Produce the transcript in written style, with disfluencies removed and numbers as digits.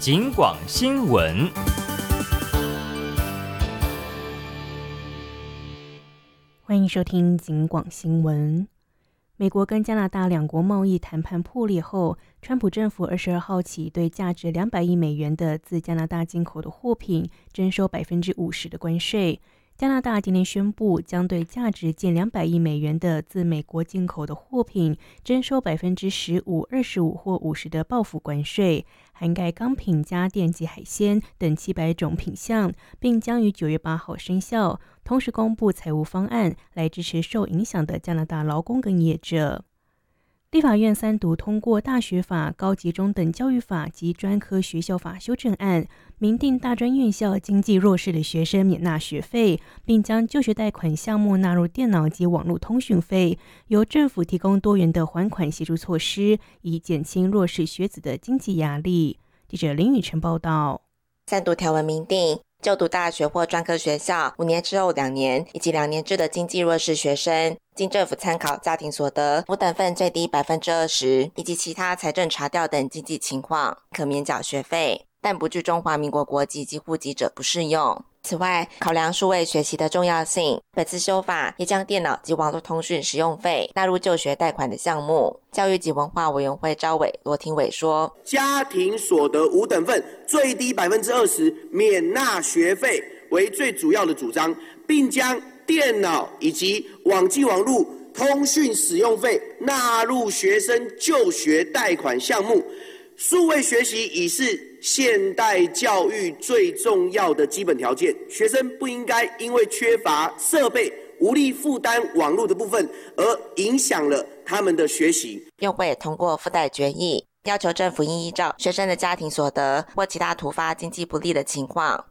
警广新闻。 欢迎收听警广新闻。美国跟加拿大两国贸易谈判破裂后，川普政府22号起对价值200亿美元的自加拿大进口的货品征收 50% 的关税。加拿大今天宣布，将对价值近200亿美元的自美国进口的货品征收 15%、25% 或50%的报复关税，涵盖钢品、家电及海鲜等700种品项，并将于9月8号生效。同时公布财务方案来支持受影响的加拿大劳工跟业者。立法院3读通过大学法、高级中等教育法及专科学校法修正案，明定大专院校经济弱势的学生免纳学费，并将就学贷款项目纳入电脑及网络通讯费，由政府提供多元的还款协助措施，以减轻弱势学子的经济压力。记者林宇晨报道。 3读条文明定，就读大学或专科学校5年之后2年以及2年制的经济弱势学生，经政府参考家庭所得5等份最低 20% 以及其他财政查调等经济情况，可免缴学费，但不具中华民国国籍及户籍者不适用。此外，考量数位学习的重要性，本次修法也将电脑及网络通讯使用费纳入就学贷款的项目。教育及文化委员会召委罗廷伟说， 家庭所得5等份最低 20% 免纳学费为最主要的主张，并将电脑以及网际网络通讯使用费纳入学生就学贷款项目。数位学习已是现代教育最重要的基本条件，学生不应该因为缺乏设备无力负担网络的部分而影响了他们的学习。 院会也通过附带决议，要求政府应依照学生的家庭所得或其他突发经济不利的情况，